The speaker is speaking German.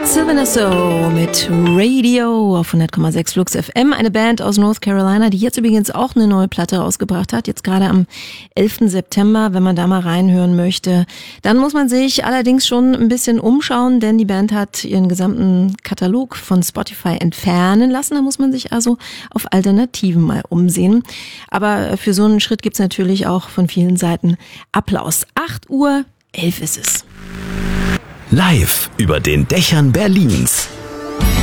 Sylvana So mit Radio auf 100,6 Flux FM, eine Band aus North Carolina, die jetzt übrigens auch eine neue Platte rausgebracht hat, jetzt gerade am 11. September, wenn man da mal reinhören möchte. Dann muss man sich allerdings schon ein bisschen umschauen, denn die Band hat ihren gesamten Katalog von Spotify entfernen lassen, da muss man sich also auf Alternativen mal umsehen. Aber für so einen Schritt gibt's natürlich auch von vielen Seiten Applaus. 8:11 ist es. Live über den Dächern Berlins.